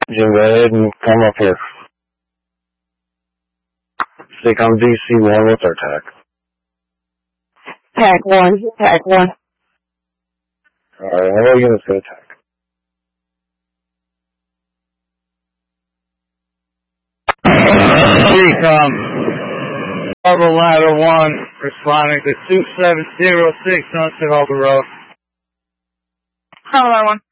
Jim, go ahead and come up here. SACOM DC-1, what's our TAC? TAC 1. TAC 1. Alright, how are you going to say TAC? SACOM, Harbor Ladder 1, responding to 2706 Sunset Harbor Road. Harbor Ladder 1.